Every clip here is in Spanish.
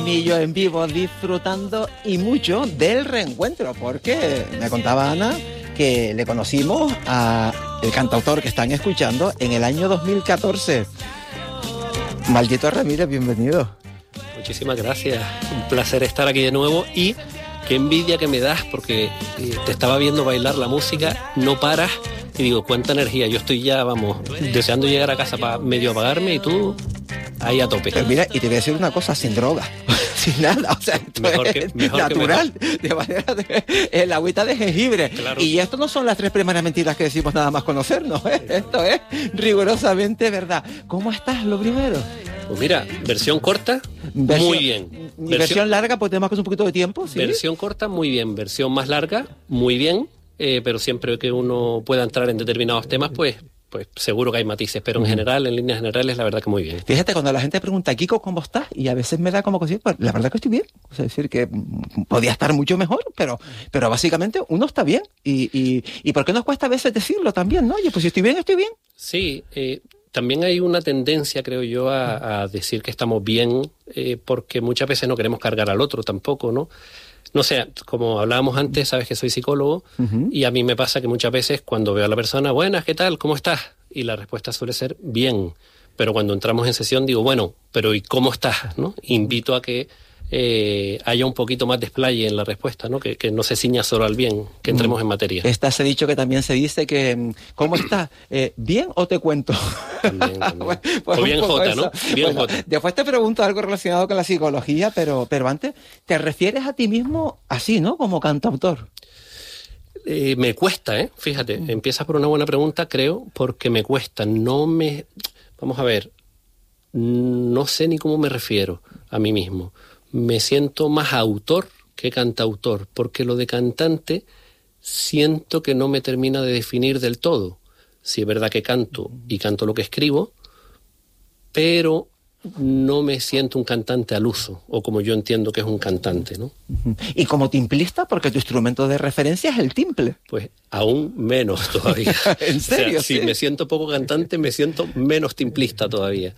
Y yo en vivo disfrutando y mucho del reencuentro, porque me contaba Ana que le conocimos a el cantautor que están escuchando en el año 2014. Maldito Ramírez, bienvenido. Muchísimas gracias, un placer estar aquí de nuevo y qué envidia que me das porque te estaba viendo bailar la música, no paras y digo, cuánta energía, yo estoy ya, vamos, deseando llegar a casa para medio apagarme y tú ahí a tope. Pero mira, y te voy a decir una cosa, sin droga, sin nada, o sea, esto es natural, de manera el agüita de jengibre. Claro. Y esto no son las 3 primeras mentiras que decimos nada más conocernos, ¿eh? Esto es rigurosamente verdad. ¿Cómo estás, lo primero? Pues mira, versión corta, muy bien. Versión larga, pues tenemos que un poquito de tiempo, ¿sí? Versión corta, muy bien. Versión más larga, muy bien. Pero siempre que uno pueda entrar en determinados temas, pues seguro que hay matices. Pero en general, en líneas generales, la verdad que muy bien. Fíjate, cuando la gente pregunta, Kiko, ¿cómo estás? Y a veces me da como que pues la verdad que estoy bien. O sea, es decir, que podía estar mucho mejor, pero básicamente uno está bien. ¿Y por qué nos cuesta a veces decirlo también, no? Oye, pues si estoy bien, estoy bien. Sí, también hay una tendencia, creo yo, a decir que estamos bien, porque muchas veces no queremos cargar al otro tampoco, ¿no? No sé, como hablábamos antes, sabes que soy psicólogo, y a mí me pasa que muchas veces cuando veo a la persona, buenas, ¿qué tal? ¿Cómo estás? Y la respuesta suele ser bien, pero cuando entramos en sesión digo, bueno, pero ¿y cómo estás? ¿No? Invito a que haya un poquito más desplaye en la respuesta, ¿no? Que no se ciña solo al bien, que entremos en materia. Se ha dicho que también se dice que, ¿cómo estás? ¿Bien o te cuento? También. Pues o bien Jota, ¿no? Bien Jota. Después te pregunto algo relacionado con la psicología, pero antes, ¿te refieres a ti mismo así, ¿no? Como cantautor. Me cuesta, fíjate, empiezas por una buena pregunta, creo, porque me cuesta, vamos a ver, no sé ni cómo me refiero a mí mismo. Me siento más autor que cantautor, porque lo de cantante siento que no me termina de definir del todo. Sí es verdad que canto y canto lo que escribo, pero no me siento un cantante al uso, o como yo entiendo que es un cantante, ¿no? ¿Y como timplista? Porque tu instrumento de referencia es el timple. Pues aún menos todavía. ¿En serio? O sea, si me siento poco cantante, me siento menos timplista todavía.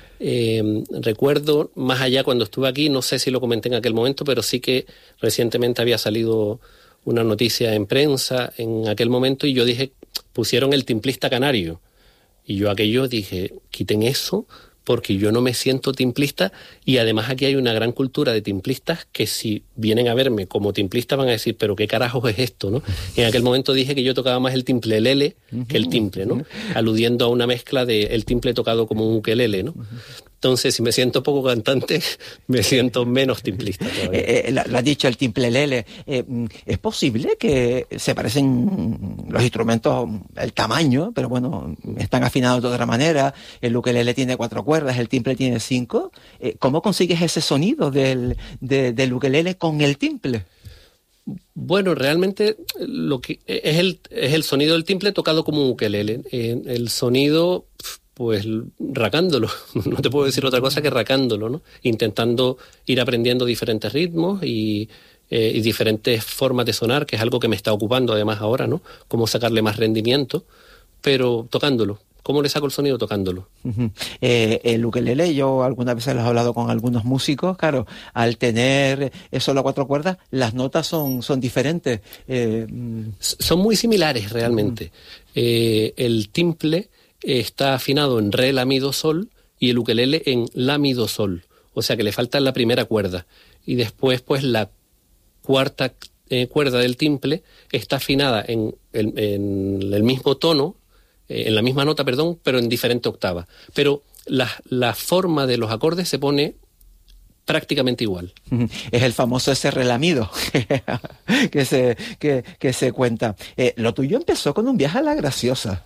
Recuerdo, más allá cuando estuve aquí, no sé si lo comenté en aquel momento, pero sí que recientemente había salido una noticia en prensa en aquel momento y yo dije, pusieron el timplista canario. Y yo aquello dije, quiten eso, porque yo no me siento timplista y además aquí hay una gran cultura de timplistas que si vienen a verme como timplista van a decir, pero qué carajos es esto, ¿no? Y en aquel momento dije que yo tocaba más el timplelele que el timple, ¿no? Aludiendo a una mezcla de el timple tocado como un ukelele, ¿no? Entonces, si me siento poco cantante, me siento menos timplista todavía. Lo has dicho, el timplelele. ¿Es posible que se parecen los instrumentos, el tamaño, pero bueno, están afinados de otra manera? El ukelele tiene 4 cuerdas, el timple tiene 5. ¿Cómo consigues ese sonido del ukelele con el timple? Bueno, realmente lo que es el sonido del timple tocado como un ukelele. El sonido, pues racándolo, no te puedo decir otra cosa que racándolo, ¿no? Intentando ir aprendiendo diferentes ritmos y diferentes formas de sonar, que es algo que me está ocupando además ahora, ¿no? Cómo sacarle más rendimiento, pero tocándolo. ¿Cómo le saco el sonido? Tocándolo. El ukelele, yo algunas veces lo he hablado con algunos músicos, claro, al tener solo 4 cuerdas, las notas son diferentes. Son muy similares realmente. El timple está afinado en re, la, mi, do, sol y el ukelele en la, mi, do, sol. O sea que le falta la primera cuerda. Y después, pues, la cuarta cuerda del timple está afinada en el mismo tono, en la misma nota, perdón, pero en diferente octava. Pero la forma de los acordes se pone prácticamente igual. Es el famoso ese relamido que se cuenta. Lo tuyo empezó con un viaje a La Graciosa.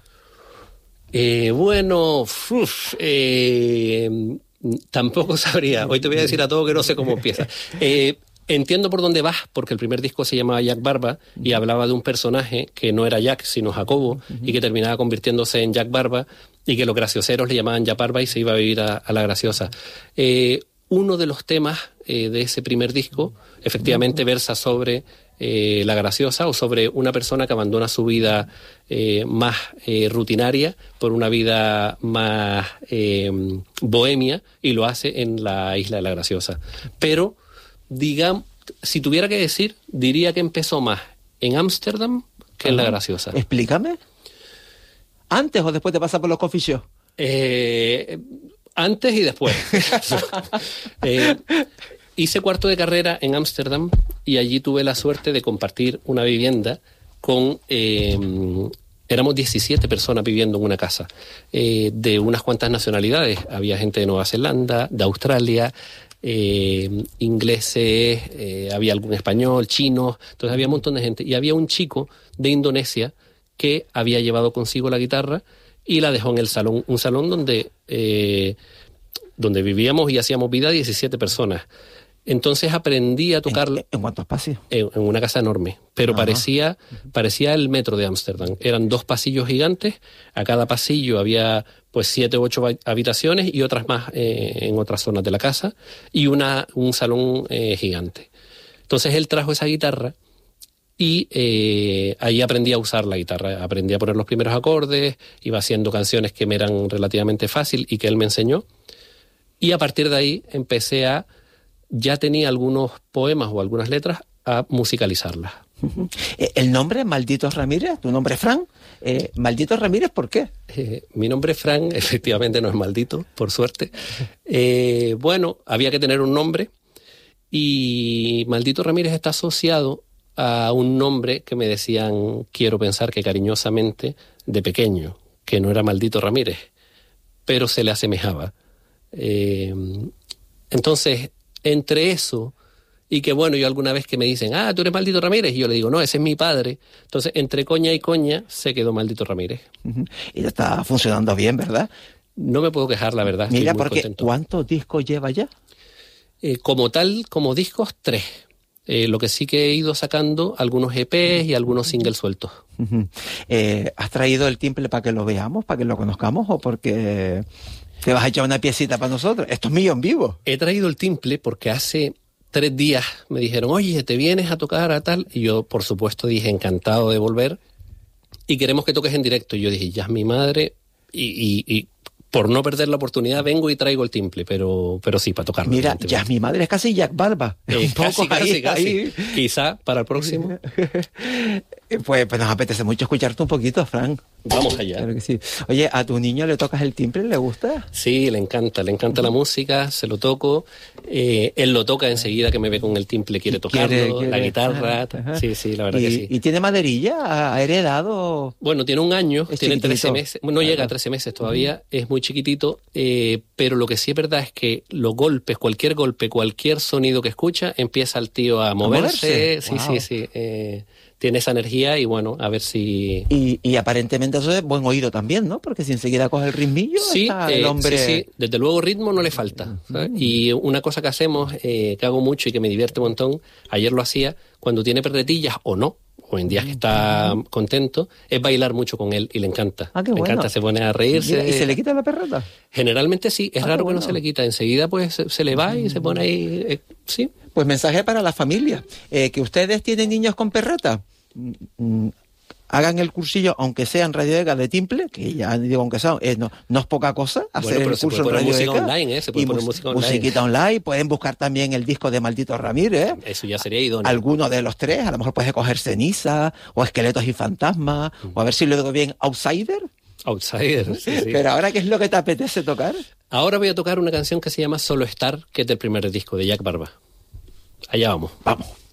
Tampoco sabría. Hoy te voy a decir a todo que no sé cómo empieza. Entiendo por dónde vas, porque el primer disco se llamaba Jack Barba y hablaba de un personaje que no era Jack, sino Jacobo, y que terminaba convirtiéndose en Jack Barba, y que los gracioseros le llamaban Jack Barba y se iba a vivir a La Graciosa. Uno de los temas de ese primer disco efectivamente versa sobre La Graciosa, o sobre una persona que abandona su vida más rutinaria por una vida más bohemia, y lo hace en la isla de La Graciosa. Pero, digamos, si tuviera que decir, diría que empezó más en Ámsterdam que en La Graciosa. Explícame. ¿Antes o después de pasar por los coffee shops? Antes y después. Hice cuarto de carrera en Ámsterdam y allí tuve la suerte de compartir una vivienda con... éramos 17 personas viviendo en una casa, de unas cuantas nacionalidades. Había gente de Nueva Zelanda, de Australia, ingleses, había algún español, chinos. Entonces había un montón de gente. Y había un chico de Indonesia que había llevado consigo la guitarra y la dejó en el salón. Un salón donde vivíamos y hacíamos vida 17 personas. Entonces aprendí a tocar... ¿En cuánto espacio? En una casa enorme, pero parecía el metro de Ámsterdam. Eran 2 pasillos gigantes, a cada pasillo había pues 7 u 8 habitaciones y otras más en otras zonas de la casa, y un salón gigante. Entonces él trajo esa guitarra y ahí aprendí a usar la guitarra, aprendí a poner los primeros acordes, iba haciendo canciones que me eran relativamente fácil y que él me enseñó, y a partir de ahí empecé ya tenía algunos poemas o algunas letras, a musicalizarlas. ¿El nombre Maldito Ramírez? ¿Tu nombre es Fran? ¿Maldito Ramírez por qué? Mi nombre es Fran, efectivamente no es maldito, por suerte. Bueno, había que tener un nombre, y Maldito Ramírez está asociado a un nombre que me decían, quiero pensar que cariñosamente, de pequeño, que no era Maldito Ramírez, pero se le asemejaba. Entonces, entre eso y que, bueno, yo alguna vez que me dicen, tú eres Maldito Ramírez, y yo le digo, no, ese es mi padre. Entonces, entre coña y coña, se quedó Maldito Ramírez. Y está funcionando bien, ¿verdad? No me puedo quejar, la verdad. Mira, estoy muy porque contento. ¿cuántos discos lleva ya? Como tal, como discos, 3. Lo que sí que he ido sacando, algunos EPs y algunos singles sueltos. ¿Has traído el timple para que lo veamos, para que lo conozcamos, o porque te vas a echar una piecita para nosotros? Esto es mío en vivo. He traído el timple porque hace 3 días me dijeron, oye, ¿te vienes a tocar a tal? Y yo, por supuesto, dije, encantado de volver, y queremos que toques en directo. Y yo dije, ya es mi madre, y por no perder la oportunidad vengo y traigo el timple, pero sí, para tocarlo. Mira, ya es mi madre, es casi Jack Barba. Un poco casi. ahí. Quizá para el próximo. Pues nos apetece mucho escucharte un poquito, Fran. Vamos allá. Claro que sí. Oye, ¿a tu niño le tocas el timbre? ¿Le gusta? Sí, le encanta la música, se lo toco. Él lo toca enseguida que me ve con el timbre, quiere tocarlo, la guitarra. Ajá. Sí, la verdad que sí. ¿Y tiene maderilla? ¿Ha heredado? Bueno, tiene 1 año, tiene chiquitito. 13 meses. No llega a 13 meses todavía, es muy chiquitito, pero lo que sí es verdad es que los golpes, cualquier golpe, cualquier sonido que escucha, empieza el tío a moverse. Wow. Sí. Tiene esa energía, y bueno, a ver si... Y aparentemente eso es buen oído también, ¿no? Porque si enseguida coge el ritmillo, sí, está el hombre... Sí, desde luego ritmo no le falta, ¿sabes? Y una cosa que hacemos, que hago mucho y que me divierte un montón, ayer lo hacía, cuando tiene perretillas o no, o en días que está contento, es bailar mucho con él, y le encanta. Qué le bueno. encanta, se pone a reírse. Mira, ¿y se le quita la perreta? Generalmente sí, es raro que no se le quita, enseguida pues se le va y se pone ahí, sí. Pues mensaje para la familia, que ustedes tienen niños con perreta, hagan el cursillo, aunque sea en Radio EGA de timple, que ya digo, aunque sea, no es poca cosa hacer Bueno, el curso en Radio música EGA. online, se puede poner música online. Musiquita online, pueden buscar también el disco de Maldito Ramírez. Eso ya sería idóneo. Alguno de los 3, a lo mejor puedes coger Ceniza, o Esqueletos y Fantasmas, o a ver si lo digo bien, Outsider. Outsider, sí. Pero ahora, ¿qué es lo que te apetece tocar? Ahora voy a tocar una canción que se llama Solo Estar, que es del primer disco de Jack Barba. Allá vamos. Vamos.